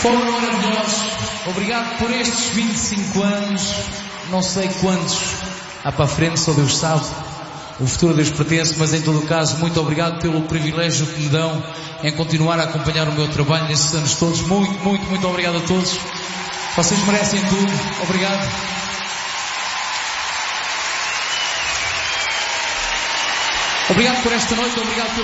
Foram maravilhosos. Obrigado por estes 25 anos. Não sei quantos há para a frente, só Deus sabe. O futuro a Deus pertence, mas em todo o caso, muito obrigado pelo privilégio que me dão em continuar a acompanhar o meu trabalho nestes anos todos. Muito obrigado a todos. Vocês merecem tudo. Obrigado. Obrigado por esta noite, obrigado pelo